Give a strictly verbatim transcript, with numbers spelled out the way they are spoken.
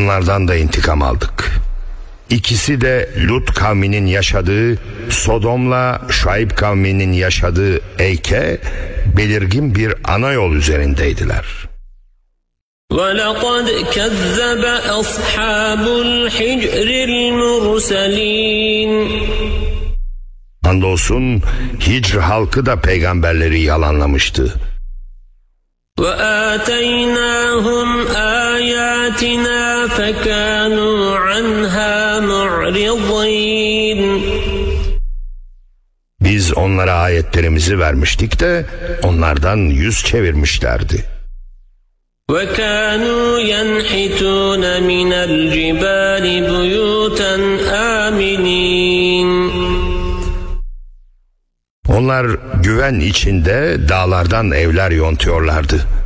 onlardan da intikam aldık. İkisi de Lut kavminin yaşadığı, Sodom'la Şuayb kavminin yaşadığı Eyke, belirgin bir ana yol üzerindeydiler. وَلَقَدْ كَذَّبَ أَصْحَابُ الْحِجْرِ الْمُرْسَلِينَ Andolsun Hicr halkı da peygamberleri yalanlamıştı. وَآتَيْنَاهُمْ آيَاتِنَا فَكَانُوا عَنْهَا مُعْرِضِينَ Biz onlara ayetlerimizi vermiştik de onlardan yüz çevirmişlerdi. وَكَانُوا يَنْحِتُونَ مِنَ الْجِبَالِ بُيُوتًا آمِنِينَ Onlar güven içinde dağlardan evler yontuyorlardı.